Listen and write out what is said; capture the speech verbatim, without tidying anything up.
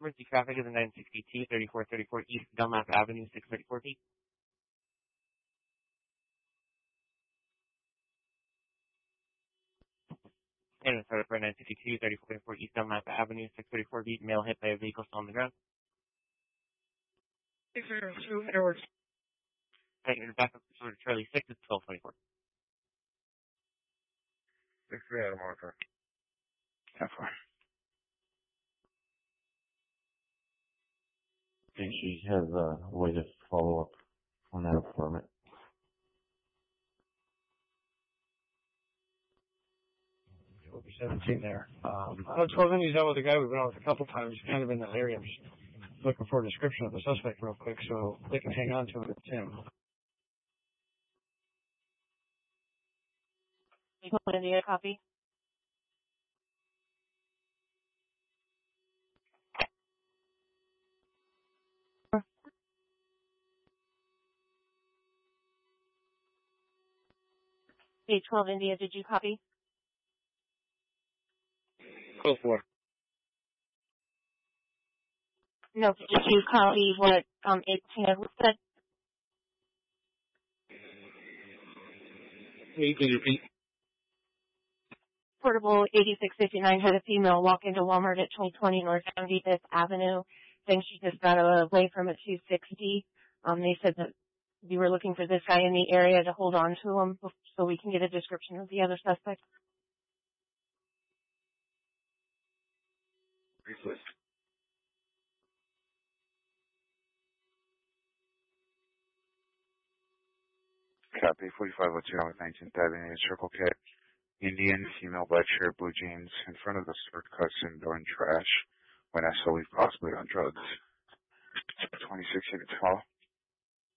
Emergency traffic is a nine sixty-two, thirty-four thirty-four East Dunlap Avenue, six thirty-four feet. And it's started for nine sixty-two, thirty-four thirty-four East Dunlap Avenue, six thirty-four feet. Male hit by a vehicle still on the ground. six thirty-two Edwards. Right, and back up to Charlie six is twelve twenty-four. six three Adam Arthur. ten four. I think she has a way to follow up on that permit. seventeen there. Um, I know twelve Indy's out with a guy we've been out with a couple times. He's kind of in that area. I'm just looking for a description of the suspect real quick so they can hang on to it. It's him. twelve Indy, a copy. Hey, twelve India, did you copy? Code four. No, did you copy what um eighteen said? Hey, can you repeat? Portable eighty-six fifty-nine had a female walk into Walmart at twenty twenty North seventy-fifth Avenue. Then she just got away from a two sixty. Um, they said that we were looking for this guy in the area to hold on to him so we can get a description of the other suspect. Briefly. Copy, forty-five oh two North nineteenth Avenue, Circle K. Indian, female, black shirt, blue jeans, in front of the store, cuts and door and trash, when I saw possibly on drugs. twenty-six units tall.